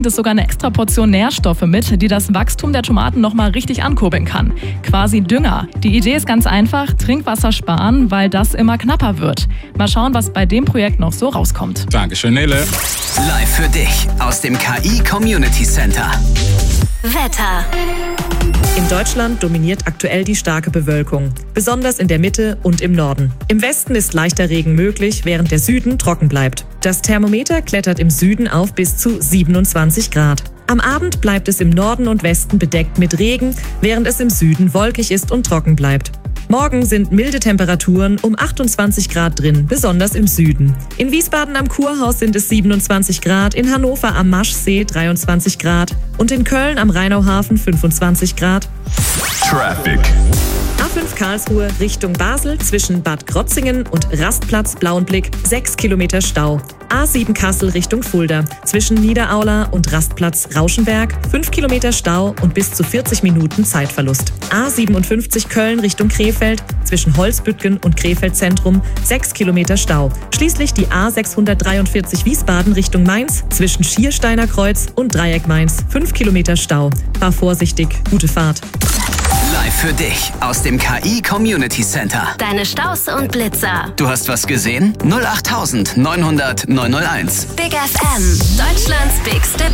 ist sogar eine extra Portion Nährstoffe mit, die das Wachstum der Tomaten nochmal richtig ankurbeln kann. Quasi Dünger. Die Idee ist ganz einfach, Trinkwasser sparen, weil das immer knapper wird. Mal schauen, was bei dem Projekt noch so rauskommt. Dankeschön, Nele. Live für dich aus dem KI Community Center. Wetter. In Deutschland dominiert aktuell die starke Bewölkung, besonders in der Mitte und im Norden. Im Westen ist leichter Regen möglich, während der Süden trocken bleibt. Das Thermometer klettert im Süden auf bis zu 27 Grad. Am Abend bleibt es im Norden und Westen bedeckt mit Regen, während es im Süden wolkig ist und trocken bleibt. Morgen sind milde Temperaturen um 28 Grad drin, besonders im Süden. In Wiesbaden am Kurhaus sind es 27 Grad, in Hannover am Maschsee 23 Grad und in Köln am Rheinauhafen 25 Grad. Traffic. A5 Karlsruhe Richtung Basel zwischen Bad Krotzingen und Rastplatz Blauenblick 6 Kilometer Stau. A7 Kassel Richtung Fulda zwischen Niederaula und Rastplatz Rauschenberg 5 Kilometer Stau und bis zu 40 Minuten Zeitverlust. A57 Köln Richtung Krefeld zwischen Holzbüttgen und Krefeld Zentrum 6 Kilometer Stau. Schließlich die A643 Wiesbaden Richtung Mainz zwischen Schiersteiner Kreuz und Dreieck Mainz 5 Kilometer Stau. Fahr vorsichtig, gute Fahrt. Live für dich aus dem KI Community Center. Deine Staus und Blitzer. Du hast was gesehen? 08900 901. Big FM. Deutschlands bigste